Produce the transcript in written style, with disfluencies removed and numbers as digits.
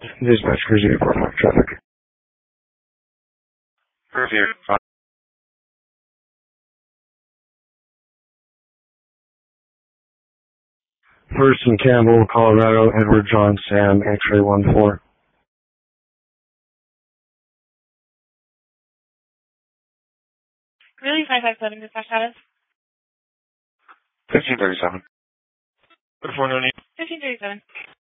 Dispatch Cruise Airport traffic. Cruise here. First in Campbell, Colorado, Edward John Sam, X-ray 14. Really 557 dispatch status? 1537. 1537.